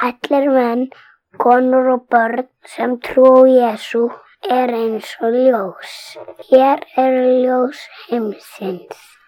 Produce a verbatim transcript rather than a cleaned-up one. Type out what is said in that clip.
Allir menn, konur og börn sem trúa á Jesú er eins og ljós. Hér eru ljós heimsins.